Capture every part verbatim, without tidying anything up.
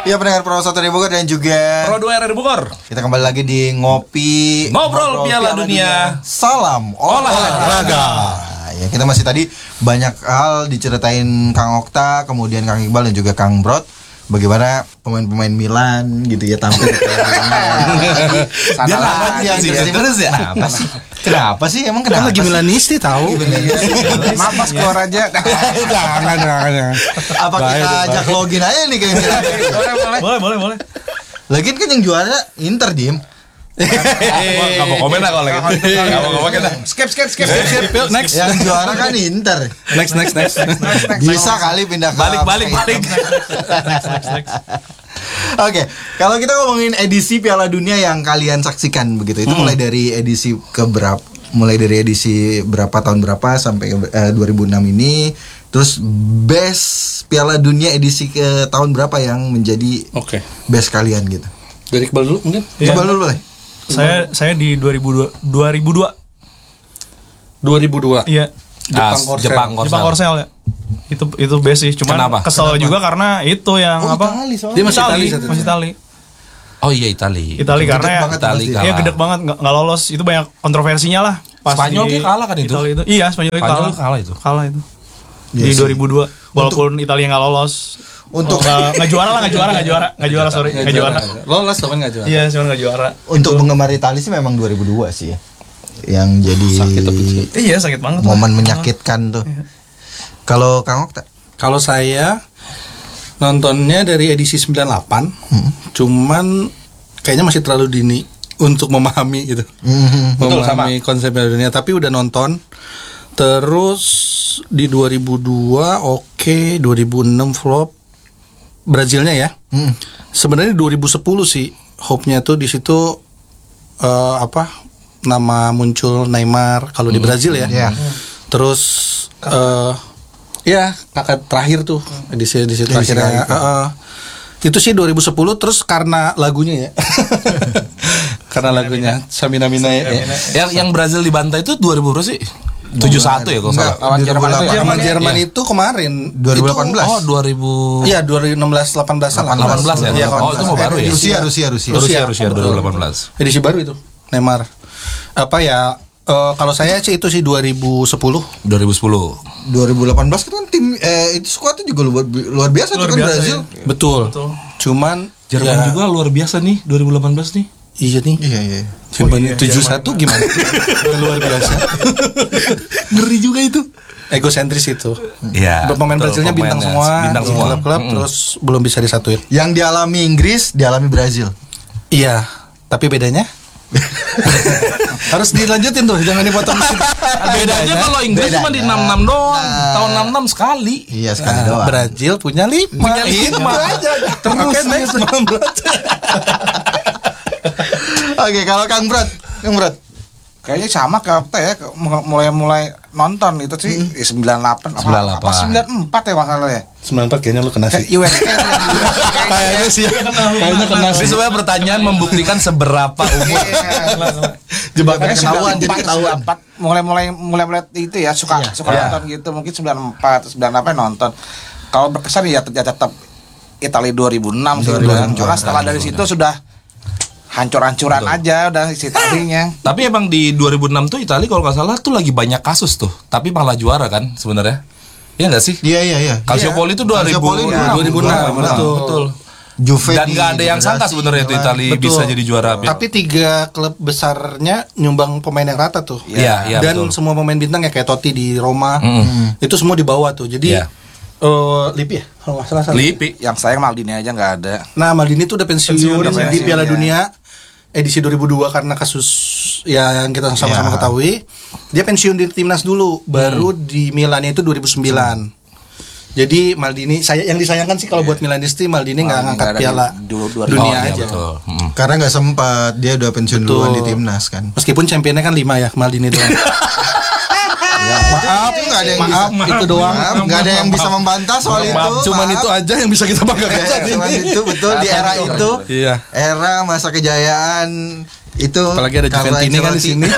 Ya pendengar Pro satu dari Bogor dan juga Pro dua R dari Bogor. Kita kembali lagi di Ngopi Ngobrol, Ngobrol Piala, Piala Dunia. Dunia. Salam olahraga. Ya, kita masih tadi banyak hal diceritain Kang Okta, kemudian Kang Iqbal dan juga Kang Brod. Bagaimana pemain-pemain Milan gitu ya tampil di Dia lagi yang terus ya. Kenapa sih? Kenapa sih? Emang kenapa? Lagi Milanisti tahu. Maaf Mas keluar aja. Jangan, jangan, jangan. Apa kita ajak login aja nih kayak Milan? Boleh, boleh, boleh. Lagian kan yang juara Inter, Dim. Gak mau komen lah kalau lagi. Gak mau komen lah. Skip, skip, skip, skip. Next. Yang juara kan Inter. Next, next, next. Bisa kali pindah ke balik, balik, balik. Oke, kalau kita ngomongin edisi Piala Dunia yang kalian saksikan begitu, itu mulai dari edisi ke berapa? Mulai dari edisi berapa tahun berapa sampai uh, dua ribu enam ini. Terus best Piala Dunia edisi ke tahun berapa yang menjadi Oke. best kalian gitu? Dari Iqbal dulu mungkin? Iqbal dulu boleh. Saya saya di dua ribu dua. dua ribu dua Iya. Jepang Korsel. Jepang Korsel. Jepang Korsel ya. Itu itu best sih, cuman Kenapa? kesel Kenapa? juga karena itu yang Oh, apa? Itali soalnya. Dia masih Itali, Itali satu masih Itali. Oh iya Itali. Itali karena ya, banget Itali pasti. kalah. ya gede banget nggak nggak lolos. Itu banyak kontroversinya lah. Pas Spanyol di dia kalah kan itu? Itali itu. Iya, Spanyol, Spanyol kalah. kalah itu. Kalah itu. Iya Di sih. dua ribu dua. Walaupun Italia nggak lolos. Untuk nggak nggak juara lah, nggak juara, nggak juara, nggak juara, sorry, nggak juara. Lolos tapi nggak juara. Iya, cuma nggak juara. untuk penggemar Itali sih memang dua ribu dua sih ya. Yang jadi Sakit tapi sih. Iya, sakit banget. momen menyakitkan tuh. Kalau Kang Okta? Kalau saya nontonnya dari edisi sembilan puluh delapan, Hmm. cuman kayaknya masih terlalu dini untuk memahami gitu. Mhm. memahami konsep Piala Dunia, tapi udah nonton. Terus di dua ribu dua oke, dua ribu enam flop. Brazilnya ya. Hmm. Sebenarnya dua ribu sepuluh sih hope-nya tuh di situ eh, apa? Nama muncul Neymar kalau di Brazil ya. Iya. Terus eh ya kakak terakhir tuh edisi edisi Edisi terakhirnya. terakhir. Eh, eh. Itu sih dua ribu sepuluh, terus karena lagunya ya. Karena lagunya Samina Mina ya. Yang yang Brazil dibantai itu dua ribu berapa sih? tujuh satu ya kalau Enggak, salah. lawan Jerman itu ya? Sama Jerman Iya. itu kemarin dua ribu delapan belas. Oh dua ribu Iya dua ribu enam belas delapan belas delapan belas ya. Iya, Oh itu mau baru ya. Rusia, Rusia, Rusia. Rusia, Rusia Betul. dua ribu delapan belas. Edisi baru itu Neymar. Apa ya? eh, kalau saya sih itu sih dua ribu sepuluh. dua ribu sepuluh. dua ribu delapan belas itu kan tim eh, itu skuadnya juga luar, luar biasa Luar tuh kan biasa, Brazil. ya. Betul. Betul. Cuman Jerman ya, juga luar biasa nih dua ribu delapan belas nih. Iya nih. Iya, iya. Jerman Oh iya, tujuh satu gimana? Luar biasa. Ngeri juga itu. Egosentris itu. Iya. Pemain betul, Brazilnya bintang pemainnya semua, bintang di semua. klub-klub, Mm-mm. terus belum bisa disatuin. Yang dialami Inggris, dialami Brazil. Iya, tapi bedanya harus dilanjutin tuh, jangan dipotong. Bedanya kalau Inggris Bedanya. cuma di enam enam doang. Nah. Tahun enam enam sekali. Iya, sekali Nah, doang. Brazil punya lima. Punya lima. Itu aja. Terus Oke, next. Oke, kalau Kang Brad, Kang Brad. Kayaknya sama kayak Okta ya, mulai-mulai nonton itu sih di sembilan puluh delapan apa, sembilan puluh delapan. apa sembilan puluh empat ya masalah ya. sembilan puluh empat kayaknya lu kena Kayak sih. U S A Kayaknya sih. Kayaknya kena Tapi sih. sebenarnya pertanyaan membuktikan seberapa umur. Jebakan Makanya ketahuan jadi sembilan puluh empat, ketahuan. sembilan puluh empat mulai-mulai mulai-mulai itu ya suka suka Iya. nonton gitu, mungkin sembilan puluh empat, sembilan puluh delapan nonton. Kalau berkesan ya, ya tetap Italia dua ribu enam sih. dua ribu enam Karena setelah dari situ sudah hancur-hancuran aja udah isi tadinya. Tapi emang di dua ribu enam tuh Italia kalau nggak salah tuh lagi banyak kasus tuh. Tapi malah juara kan sebenarnya. Iya nggak sih? Iya, iya, iya. Calciopoli itu dua ribu Calciopoli enam. dua ribu enam, betul. Betul. Juve Dan di nggak ada yang sangka degradasi, sebenarnya itu gitu kan. Italia Betul. bisa jadi juara. Tapi tiga klub besarnya nyumbang pemain yang rata tuh. Iya, iya, Dan betul. semua pemain bintang ya kayak Totti di Roma, Mm-mm. itu semua di bawah tuh. Jadi Iya. eh, Lippi ya kalau nggak salah. salah. Lipi. Yang sayang Maldini aja nggak ada. Nah, Maldini tuh udah pensiun, Pensiun, di udah pensiun, Piala ya. Dunia edisi dua ribu dua karena kasus ya yang kita sama-sama Ya. ketahui. Dia pensiun di timnas dulu, baru di Milannya itu dua ribu sembilan. Jadi Maldini, saya yang disayangkan sih kalau buat Milanisti Maldini nggak Maldini ngangkat nggak ada piala di dua- dua- dunia Oh, iya, aja. betul. Mm. Karena nggak sempat, dia udah pensiun Betul. duluan di timnas kan. Meskipun championnya kan lima ya, Maldini doang. Maaf, nggak ada yang Maaf, bisa, itu doang. Maaf, nggak ada yang bisa membantah soal itu. Cuman Maaf. itu aja yang bisa kita banggakan Ya, saat cuman ini. itu betul di era itu. Iya. Era masa kejayaan itu. Apalagi ada Carlo Juventini kan di Ancelotti. sini.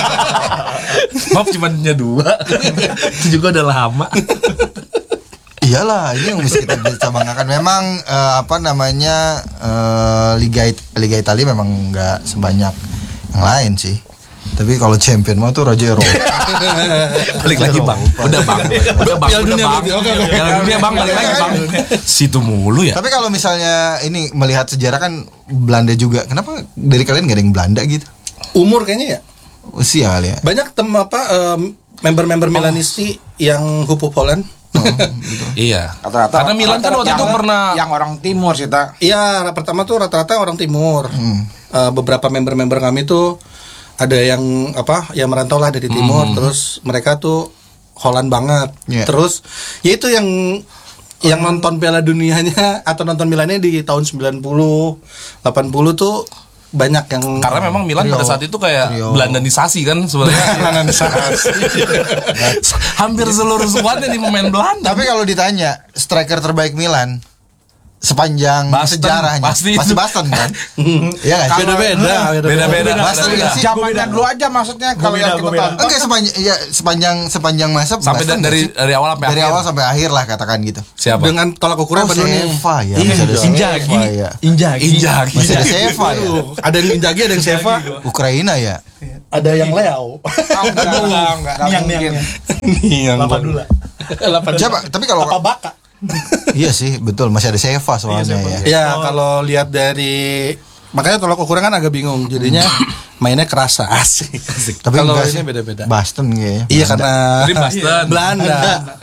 Maaf cuma punya dua. Itu juga udah lama. iyalah, ini yang mesti kita bisa banggakan. Memang eh, apa namanya eh, Liga It- Liga Italia memang nggak sebanyak yang lain sih. Tapi kalau champion mah tuh Raja Eropa. Balik lagi bang, udah bang, udah bang, Piala udah dunia bang, berarti. Oke, oke. Piala dunia bang, balik lagi bang. Situ mulu ya. Tapi kalau misalnya ini melihat sejarah kan Belanda juga. Kenapa dari kalian gak ada yang Belanda gitu? Umur kayaknya ya. Usia kali ya. Banyak tem apa em, member-member Milanisti yang hupu Poland. Iya. Rata-rata Karena Milan kan waktu itu yang- pernah. yang orang timur sih tak. Iya, pertama tuh rata-rata orang timur. Eh, beberapa member-member kami tuh ada yang apa, yang merantau lah dari timur, terus mereka tuh Holland banget. Iya. Terus ya itu yang yang nonton Piala Dunianya atau nonton Milannya di tahun sembilan puluh, delapan puluh tuh banyak yang Karena memang Milan Trio. pada saat itu kayak Trio. Belandanisasi kan sebenarnya. Belandanisasi. Hampir seluruh skuadnya di pemain Belanda. Tapi kalau ditanya striker terbaik Milan sepanjang Basten, sejarahnya pasti pasti itu. Basten kan? Iya nggak sih? Beda-beda, Beda-beda. Basten nggak sih? Zamannya dulu aja maksudnya kalau beda, yang gua kita beda. tonton. Enggak sepanjang ya sepanjang sepanjang masa Sampai Basten da- nggak dari sih? dari awal sampai dari akhir. awal sampai akhir lah katakan gitu. Siapa? Dengan tolak ukurnya Oh, apa dulu nih? Seva ya, Iya, masih ada dong. Injagi, Seva ya. Injagi. Injagi. Masih ada Seva ya. Aduh, ada yang Injagi, ada yang Seva, Ukraina ya. ada yang Leo. Oh, enggak, enggak, enggak, enggak Niang, mungkin. niang, Yang Lapa dulu. Siapa? Tapi kalau Apa Baka? iya sih betul masih ada Seva soalnya ya. Ya, kalau lihat dari makanya tolak ukurnya kan agak bingung. Jadinya mainnya kerasa asik. Tapi kalau enggak ini sih beda-beda. Basten kayaknya. Iya karena Dari Basten. Belanda.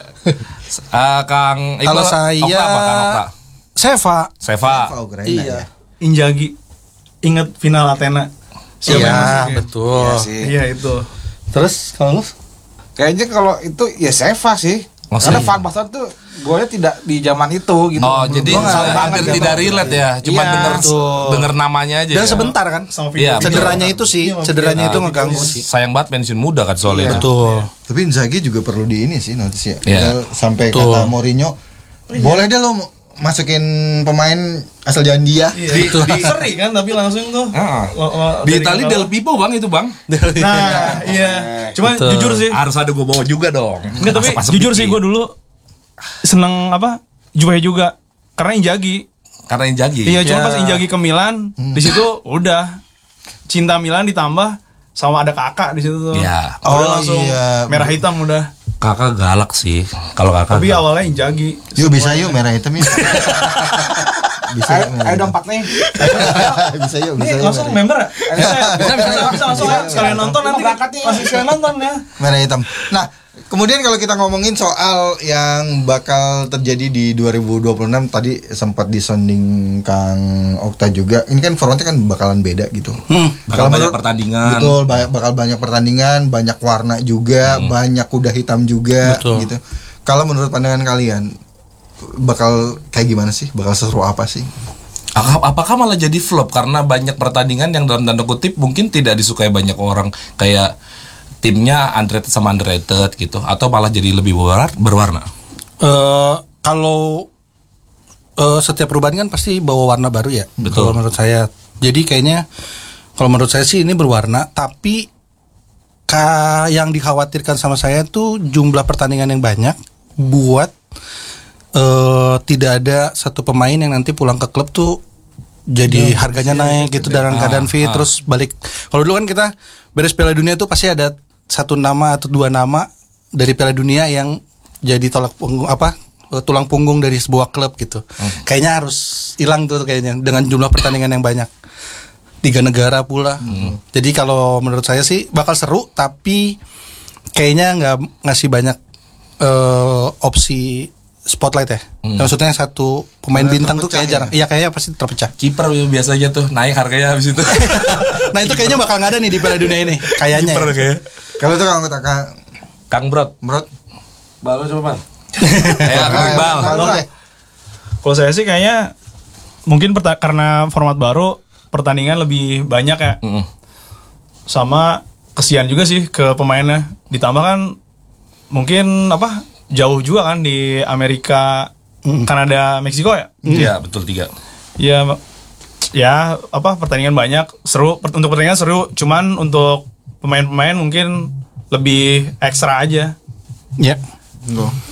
Ah, Kang Iqbal, Kalau saya Okta apa, Kang Okta? Seva. Seva. Seva Ukraina Iya. ya. Injagi. Ingat final Athena. Siapa yang Iya, masukin? betul. Iya sih. Iya itu. Terus kalau lu? Kayaknya kalau itu ya Seva sih. Oh, Karena Seva. Van Basten tuh golnya tidak di zaman itu gitu. Oh, jadi Gua nggak saya banget hampir gitu. tidak relate ya, cuma Iya, denger betul. denger namanya aja. Dan ya. sebentar kan? Sama Iya, video. Cederanya itu sih, cederanya itu ngeganggu sih. Sayang banget pensiun muda kan soalnya. Iya. Betul. Tapi Inzaghi juga perlu di ini sih notice ya. Iya. Padahal sampai Betul. kata Mourinho, boleh deh lo masukin pemain asal jangan dia. Iya. Di, di seri kan tapi langsung tuh. Ah. Lo- lo- Di dari Itali kalau- Del Pipo bang itu bang. Nah, iya. Cuma Betul. jujur sih. Harus ada gue bawa juga dong. Enggak, tapi Masuk-masuk jujur dikit. sih gue dulu seneng apa? Juve juga. Karena Injagi. Karena Inzaghi. Iya, cuma Ya. pas Injagi ke Milan, di situ udah cinta Milan ditambah sama ada kakak di situ tuh. Iya. Udah Oh, langsung iya. merah hitam udah. Kakak galak sih. Kalau kakak. Tapi awalnya Injagi. Yuk bisa yuk merah hitam yuk. Bisa Ayo, yuk merah ayo hitam. dong Pak nih. Bisa yuk, bisa Nih yuk. langsung merah- member ya? Bisa, bisa, bisa, bisa langsung ya. Sekalian nonton nanti. Berangkat nih. Langsung sekalian nonton ya. Merah hitam. Nah, kemudian kalau kita ngomongin soal yang bakal terjadi di dua ribu dua puluh enam tadi sempat disonding Kang Okta juga. Ini kan frontnya kan bakalan beda gitu. Hmm. Bakal Kalau banyak menurut- pertandingan. Betul, ba- bakal banyak pertandingan, banyak warna juga, banyak kuda hitam juga Betul. gitu. Kalau menurut pandangan kalian bakal kayak gimana sih? Bakal seru apa sih? Ap- Apakah malah jadi flop karena banyak pertandingan yang dalam tanda kutip mungkin tidak disukai banyak orang, kayak timnya underrated sama underrated gitu, atau malah jadi lebih berwarna? berwarna? Eh, kalau eh, setiap perubahan kan pasti bawa warna baru ya. Betul. Kalau menurut saya. Jadi kayaknya kalau menurut saya sih ini berwarna, tapi ka yang dikhawatirkan sama saya tuh jumlah pertandingan yang banyak buat eh tidak ada satu pemain yang nanti pulang ke klub tuh jadi harganya naik gitu dalam Ah, keadaan fit ah. terus balik. Kalau dulu kan kita beres Piala Dunia tuh pasti ada satu nama atau dua nama dari Piala Dunia yang jadi tolak punggung apa eh, tulang punggung dari sebuah klub gitu. Kayaknya harus hilang tuh kayaknya dengan jumlah pertandingan yang banyak. Tiga negara pula. Jadi kalau menurut saya sih bakal seru tapi kayaknya nggak ngasih banyak eh, opsi spotlight ya. Maksudnya satu pemain Karena bintang tuh terpecah kayak ya? jarang. Iya kayaknya pasti terpecah. Kiper biasanya tuh naik harganya habis itu. Nah itu kayaknya bakal nggak ada nih di Piala Dunia ini. Kayaknya. Kiper ya. kayak. Kalau itu Kang Okta, Kang Kang Brot. menurut Baru coba. Ya, Kang Iqbal. Kang Okta. Kalau saya sih kayaknya mungkin perta- karena format baru pertandingan lebih banyak ya. Mm-mm. Sama kesian juga sih ke pemainnya. Ditambah kan mungkin apa jauh juga kan di Amerika, Kanada, Meksiko ya. Iya betul tiga. Ya ya apa pertandingan banyak seru per- untuk pertandingan seru. Cuman untuk pemain-pemain mungkin lebih ekstra aja. Ya. Loh.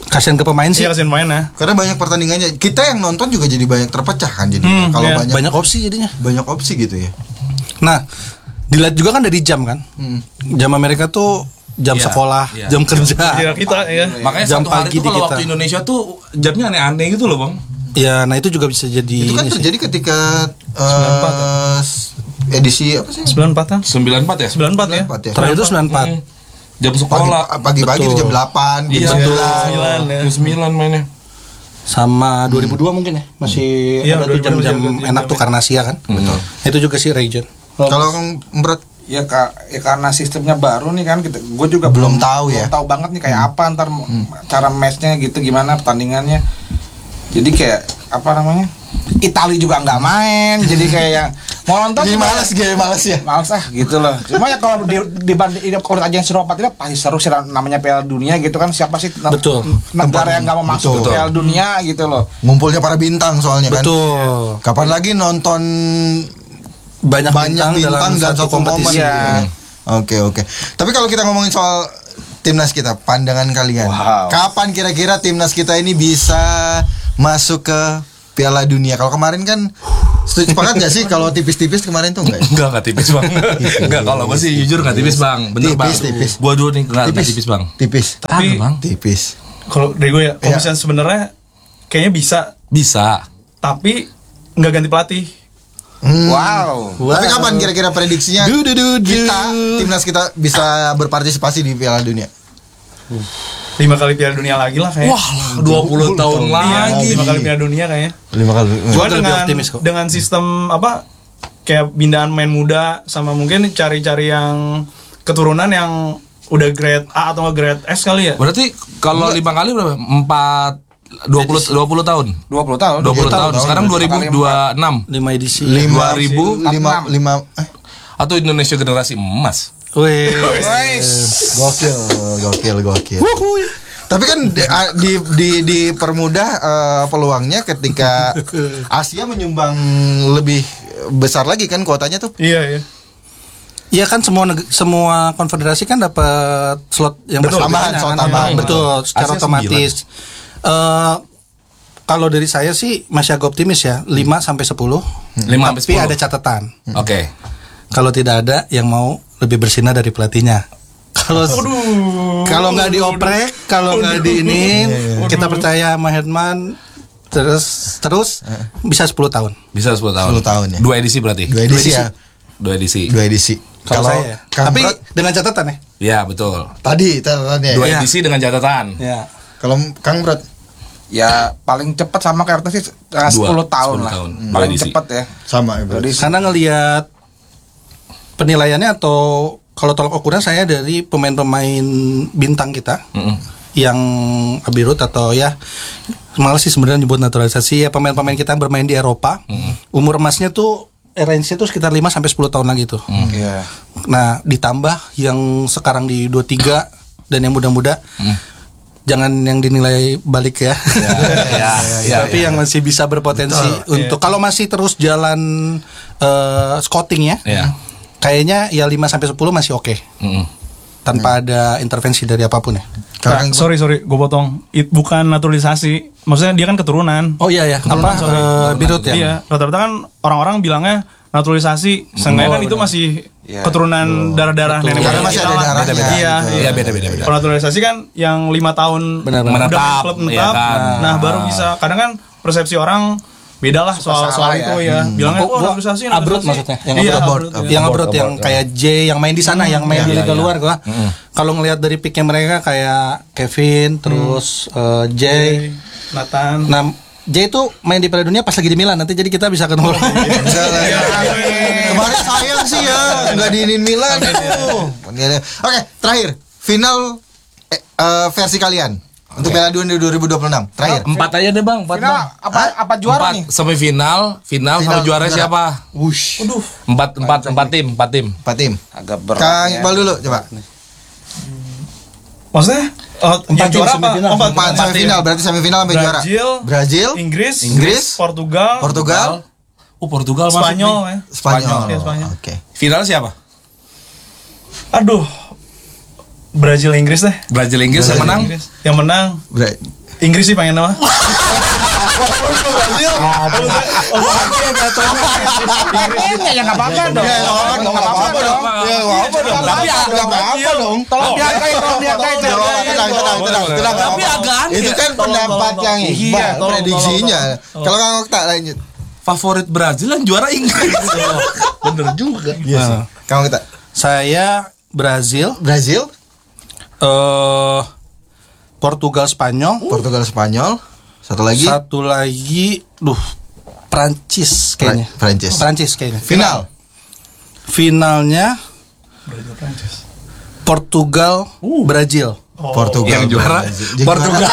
Kasihan ke pemain sih. Iya kasihan mainnya. Karena banyak pertandingannya. Kita yang nonton juga jadi banyak terpecah kan jadi. Hmm, Kalau iya. banyak Banyak opsi jadinya. banyak opsi gitu ya. Nah, dilihat juga kan dari jam kan. Jam Amerika tuh jam Iya, sekolah, iya. jam kerja. Iya kita ya. Makanya Jam satu hari pagi itu di kalau kita. waktu Indonesia tuh jamnya aneh-aneh gitu loh bang. Ya, nah itu juga bisa jadi Itu kan ini sih. terjadi ketika sembilan puluh empat eh, edisi apa sih? sembilan puluh empat kan? sembilan puluh empat ya? sembilan puluh empat ya. Empat ya. Terakhir itu sembilan puluh empat. Hmm. Jam Pagi, sekolah. pagi-pagi itu Betul. jam delapan, jam Iya, sembilan. sembilan ya. jam sembilan mainnya. Sama dua ribu dua mungkin ya. Masih Iya, ada tuh dua ribu dua jam-jam jam-jam enak tuh jam. karena Asia kan. Betul. Itu juga sih region. Kalau Kang berat Ya, ka, ya karena sistemnya baru nih kan kita gue juga Belum belum, tahu ya. belum tahu banget nih kayak apa ntar cara matchnya gitu gimana pertandingannya. Jadi kayak apa namanya? Itali juga nggak main, jadi kayak yang mau nonton jadi cuma- malas, jadi malas ya. Males ah gitu loh. Cuma ya kalau di dibanding kalau aja yang Seropat itu pasti seru sih namanya Piala Dunia gitu kan, siapa sih ne- Betul. negara yang nggak mau masuk Betul. ke Piala Dunia gitu loh. Ngumpulnya para bintang soalnya kan. Betul. Kapan lagi nonton Banyak, banyak bintang, dalam satu kompetisi. kompetisi. Ya. Oke oke. Tapi kalau kita ngomongin soal timnas kita, pandangan kalian, Wow. kapan kira-kira timnas kita ini bisa masuk ke Piala Dunia? Kalau kemarin kan setuju sepakat nggak sih kalau tipis-tipis kemarin tuh enggak? Ya? Enggak, enggak tipis bang. Enggak, kalau gue sih jujur enggak tipis bang. Bener bang. Tipis, tipis. Gua dulu nih enggak tipis. tipis bang. Tipis. Tapi Ah, bang. Tipis. kalau dari gue ya, kalau Iya. misalnya sebenarnya kayaknya bisa, Bisa. tapi nggak ganti pelatih. Hmm. Wow. Tapi kapan kira-kira prediksinya Du, du, du, du. kita timnas kita bisa berpartisipasi di Piala Dunia? Lima kali Piala Dunia lagi lah kayaknya. Wah, dua puluh tahun Iya, lagi. lima kali Piala Dunia kayaknya. Lima kali. Cuma Gua lebih dengan optimis kok. dengan sistem apa kayak pindahan main muda sama mungkin cari-cari yang keturunan yang udah grade A atau nggak grade S kali ya. Berarti kalau lima kali berapa? Empat dua puluh dua puluh tahun. dua puluh tahun. dua puluh tahun. tahun. Sekarang dua ribu dua puluh enam lima edisi. Lima dua ribu lima lima eh, atau Indonesia generasi emas. Wih. gokil gokil gokil. Tapi kan di di di, dipermudah eh, peluangnya ketika Asia menyumbang lebih besar lagi kan kuotanya tuh. Iya iya. Iya kan semua neg- semua konfederasi kan dapat slot yang Betul, bersama tambahan, kan. slot tambahan. Betul, secara Asia otomatis. Eh kalau dari saya sih masih agak optimis ya, lima sampai sepuluh. lima sampai Tapi sepuluh. ada catatan. Oke. Kalau tidak ada yang mau lebih bersinar dari pelatihnya. Kalau kalau nggak dioprek, kalau nggak diinin, kita percaya sama Herman terus terus bisa sepuluh tahun. Bisa sepuluh tahun. sepuluh tahun ya. Dua edisi berarti. Dua edisi ya. Dua edisi. Dua edisi. Kalau saya ya. Kang Tapi Prat- dengan catatan ya. Ya, betul. tadi catatannya. Dua Iya. edisi dengan catatan. Ya. Kalau Kang Brat Ya paling cepat sama kayak sih Dua, uh, sepuluh tahun sepuluh lah. tahun. Hmm. Dua Paling edisi. cepat ya. sama ya Brat. Jadi Karena ngelihat penilaiannya atau kalau tolak ukurnya saya dari pemain-pemain bintang kita Mm-mm. yang abirut atau ya malah sih sebenarnya nyebut naturalisasi ya pemain-pemain kita yang bermain di Eropa umur emasnya tuh range-nya tuh sekitar lima sampai sepuluh tahun lagi tuh. Iya. Nah, ditambah yang sekarang di dua puluh tiga dan yang muda-muda jangan yang dinilai balik ya. ya, ya, Tapi yang masih bisa berpotensi untuk kalau masih terus jalan eh, scouting ya. Ya. Kayaknya ya lima sampai sepuluh masih oke. Mm-mm. Tanpa ada intervensi dari apapun ya. Kalau Nah, Kang sorry sorry, gue potong. It, bukan naturalisasi. Maksudnya dia kan keturunan. Oh iya ya, apa eh, birut ya? Iya, rata-rata kan orang-orang bilangnya naturalisasi. Seenggaknya kan itu masih Iya. keturunan darah-darah nenek Karena moyang masih kita ada lah. darahnya Iya, gitu. iya. Iya, beda-beda. beda. Kalau naturalisasi kan yang lima tahun Benar-benar. udah main Menetap, klub iya menetap. kan. Nah, baru bisa. Kadang kan persepsi orang beda lah soal salah soal ya. itu ya. Bilangnya Oh, oh, gua- naturalisasi, abrut naturalisasi. maksudnya, yang Iya, abroad, abrut, iya. Yang abroad yang kayak J yang main di sana, yang main di Iya, liga iya. luar gua. Kalau ngelihat dari picknya mereka kayak Kevin, terus eh, J. Nathan. Nah, J itu main di Piala Dunia pas lagi di Milan nanti jadi kita bisa ketemu. Enggak lah ya. Kemarin sayang sih ya nggak diinin Milan. Aduh. Oke, terakhir final eh, eh, versi kalian untuk Piala Dunia dua ribu dua puluh enam. Terakhir. Empat aja deh bang, empat Final bang. apa apa juara Empat nih? semifinal, final, Final, sama juara juara. siapa? Wush. Empat, empat, empat tim, empat tim. Empat tim. Agak berat. Kang ya. Iqbal dulu coba. Maksudnya oh, yang tim juara apa? semifinal. Oh, empat, Empat empat tim. semifinal berarti semifinal sampai juara. Brazil, Brazil, Inggris, Inggris, Portugal, Portugal, Oh Portugal masuk Spanyol nih. ya. Spanyol. Iya, Spanyol. Oke. Final siapa? Aduh. Brazil Inggris deh. Brazil Inggris yang menang. Inggris. Yang menang Bra- Inggris sih pengen nama. Pengennya ya nggak apa-apa dong. Ya, nggak apa-apa dong. Ya, nggak apa-apa dong. Tapi nggak apa-apa dong. Tolong dihargai, tolong dihargai. Ya, tenang, tenang, tenang, tenang. Tapi agak aneh. Itu kan pendapat yang Iya, ikhbar, tolong, prediksinya. Kalau Kang Okta lanjut. Favorit Brazil yang juara Inggris. Bener juga. Iya sih. Kang Okta. Saya Brazil, Brazil, eh Portugal, Spanyol, Portugal, Spanyol. Satu lagi. satu lagi, duh, Prancis kayaknya. Pra- Prancis. Prancis kayaknya. Final. Finalnya Portugal, Brazil. Portugal. Yang juara Portugal.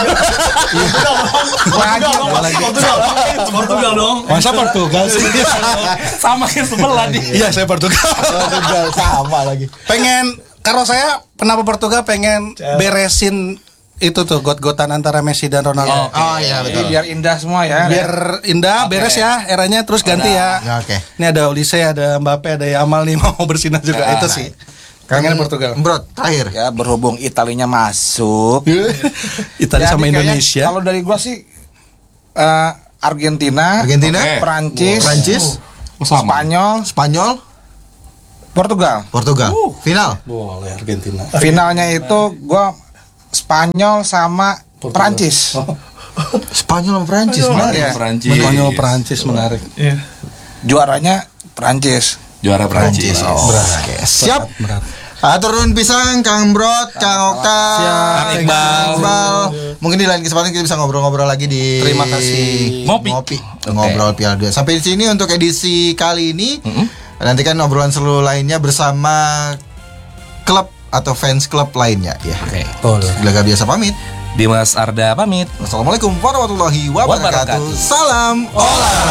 Portugal. Portugal dong. Masa Portugal sih? sama kayak sebelah nih. Iya, saya Portugal. Portugal sama lagi. Pengen, kalau saya kenapa Portugal pengen beresin itu tuh got-gotan antara Messi dan Ronaldo. Oh iya Jadi betul. biar indah semua ya. Biar indah, beres ya eranya, terus ganti ya. Ya, oke. Ini ada Olise, ada Mbappe, ada Yamal nih mau bersinar juga. Ya, Itu nah. sih. Pengen Portugal. Bro, terakhir. Ya berhubung Italinya masuk. Italia Jadi sama kayaknya Indonesia. Kalau dari gua sih eh, Argentina, Argentina, Oke. Prancis, Prancis, Spanyol, Spanyol, Portugal. Portugal. Final. Boleh Argentina. Finalnya itu gua Spanyol sama Prancis. Spanyol sama Prancis menarik. Iya. Prancis. Spanyol Prancis menarik. Iya. Juaranya Prancis. Juara Prancis. Oke, siap. Berat. Aturun pisang, Kang Brot, Kang Okta, Kang Iqbal. Iqbal. Mungkin di lain kesempatan kita bisa ngobrol-ngobrol lagi di Terima kasih. Ngopi. Ngopi. Ngobrol Piala Dunia. Sampai di sini untuk edisi kali ini. Nantikan obrolan seluruh lainnya bersama klub atau fans klub lainnya ya. Oke. Boleh. Gelaga biasa pamit. Dimas Arda pamit. Wassalamualaikum warahmatullahi wabarakatuh. Wabarakatuh. Salam olah.